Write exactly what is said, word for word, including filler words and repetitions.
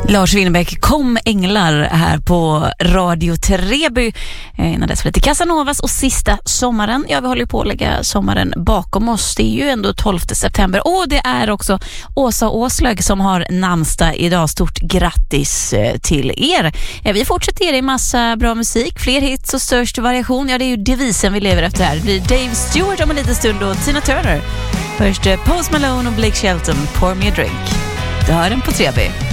Lars Winnerbäck, Kom änglar här på Radio Treby. Innan dess var det Casanovas och Sista sommaren. Ja, vi håller på att lägga sommaren bakom oss. Det är ju ändå tolfte september. Och det är också Åsa Åslög som har namnsdag idag. Stort grattis till er. Vi fortsätter ge er massa bra musik. Fler hits och störst variation. Ja, det är ju devisen vi lever efter här. Det blir Dave Stewart om en liten stund och Tina Turner. Först Post Malone och Blake Shelton, Pour Me a Drink. Du hör den på Treby.